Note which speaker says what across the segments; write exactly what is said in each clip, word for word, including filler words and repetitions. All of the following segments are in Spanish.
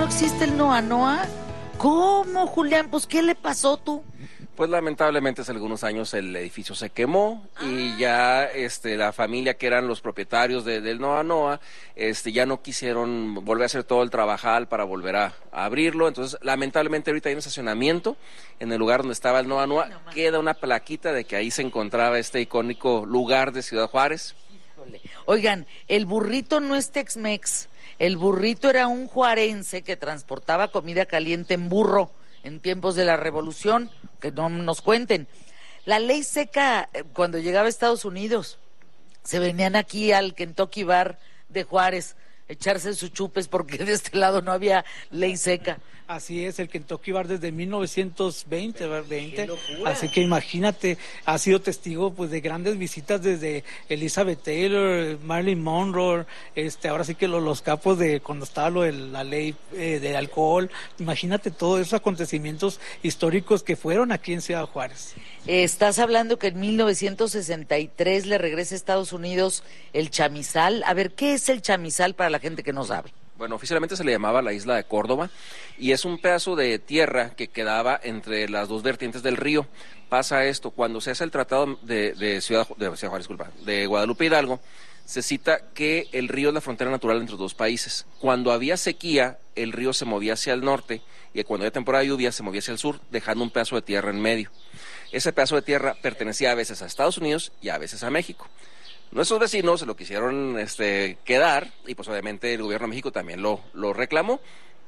Speaker 1: existe el Noa Noa? ¿Cómo, Julián? Pues, ¿qué le pasó tú?
Speaker 2: Pues lamentablemente hace algunos años el edificio se quemó y ya este, la familia que eran los propietarios de, del Noa Noa este, ya no quisieron volver a hacer todo el trabajal para volver a, a abrirlo. Entonces lamentablemente ahorita hay un estacionamiento en el lugar donde estaba el Noa Noa. Queda una plaquita de que ahí se encontraba este icónico lugar de Ciudad Juárez.
Speaker 1: Híjole. Oigan, el burrito no es Tex-Mex, el burrito era un juarense que transportaba comida caliente en burro en tiempos de la Revolución, que no nos cuenten. La ley seca, cuando llegaba a Estados Unidos, se venían aquí al Kentucky Bar de Juárez, echarse sus chupes, porque de este lado no había ley seca.
Speaker 3: Así es, el Kentucky Bar desde mil novecientos veinte, veinte, así que imagínate, ha sido testigo pues de grandes visitas desde Elizabeth Taylor, Marilyn Monroe, este, ahora sí que los, los capos de cuando estaba lo de la ley eh, del alcohol, imagínate todos esos acontecimientos históricos que fueron aquí en Ciudad Juárez.
Speaker 1: Estás hablando que en mil novecientos sesenta y tres le regresa a Estados Unidos el chamizal. A ver, ¿qué es el chamizal para la gente que no sabe?
Speaker 2: Bueno, oficialmente se le llamaba la isla de Córdoba y es un pedazo de tierra que quedaba entre las dos vertientes del río. Pasa esto, cuando se hace el tratado de, de, Ciudad, de, Ciudad Juárez, disculpa, de Guadalupe Hidalgo, se cita que el río es la frontera natural entre los dos países. Cuando había sequía, el río se movía hacia el norte y cuando había temporada de lluvia se movía hacia el sur, dejando un pedazo de tierra en medio. Ese pedazo de tierra pertenecía a veces a Estados Unidos y a veces a México. Nuestros vecinos se lo quisieron este, quedar y pues obviamente el gobierno de México también lo, lo reclamó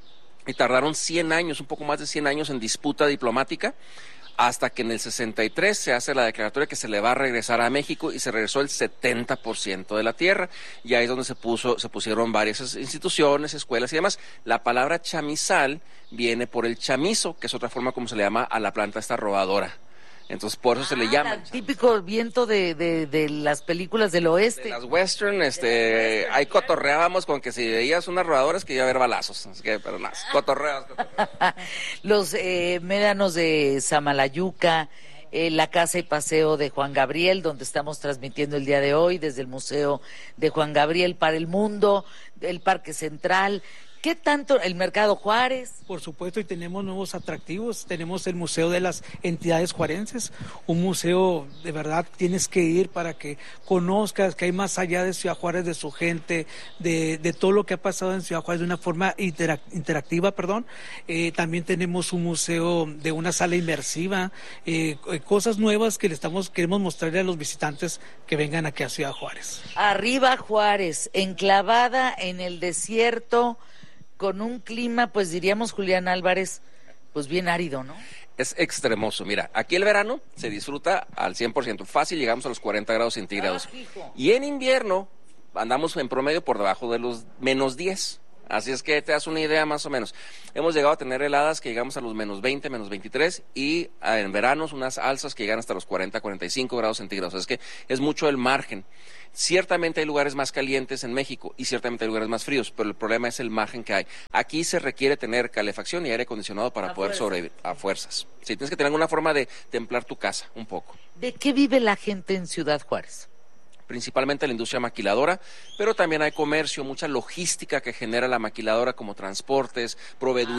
Speaker 2: y tardaron cien años, un poco más de cien años en disputa diplomática hasta que en el sesenta y tres se hace la declaratoria que se le va a regresar a México y se regresó el setenta por ciento de la tierra y ahí es donde se puso, se pusieron varias instituciones, escuelas y demás. La palabra chamizal viene por el chamizo, que es otra forma como se le llama a la planta esta rodadora. Entonces por eso ah, se le llama.
Speaker 1: El típico viento de, de, de las películas del oeste.
Speaker 2: De las western, este, western, ahí cotorreábamos con que si veías unas rodadoras que iba a haber balazos, así que, pero nada, cotorreas, cotorreas.
Speaker 1: Los eh, médanos de Samalayuca, eh, la casa y paseo de Juan Gabriel, donde estamos transmitiendo el día de hoy desde el Museo de Juan Gabriel para el Mundo, el Parque Central. ¿Qué tanto? ¿El Mercado Juárez?
Speaker 3: Por supuesto, y tenemos nuevos atractivos. Tenemos el Museo de las Entidades Juarenses, un museo de verdad tienes que ir para que conozcas que hay más allá de Ciudad Juárez, de su gente, de, de todo lo que ha pasado en Ciudad Juárez de una forma interac- interactiva, perdón. Eh, también tenemos un museo de una sala inmersiva, eh, cosas nuevas que le estamos queremos mostrarle a los visitantes que vengan aquí a Ciudad Juárez.
Speaker 1: Arriba Juárez, enclavada en el desierto, con un clima, pues diríamos, Julián Álvarez, pues bien árido, ¿no?
Speaker 2: Es extremoso. Mira, aquí el verano se disfruta al cien por ciento. Fácil, llegamos a los cuarenta grados centígrados. Ah, y en invierno andamos en promedio por debajo de los menos diez. Así es que te das una idea más o menos. Hemos llegado a tener heladas que llegamos a los menos veinte, menos veintitrés y en veranos unas alzas que llegan hasta los cuarenta, cuarenta y cinco grados centígrados. Es que es mucho el margen. Ciertamente hay lugares más calientes en México y ciertamente hay lugares más fríos, pero el problema es el margen que hay. Aquí se requiere tener calefacción y aire acondicionado para a poder fuerza. sobrevivir a fuerzas. Sí, tienes que tener alguna forma de templar tu casa un poco.
Speaker 1: ¿De qué vive la gente en Ciudad Juárez?
Speaker 2: Principalmente la industria maquiladora, pero también hay comercio, mucha logística que genera la maquiladora como transportes, proveeduría.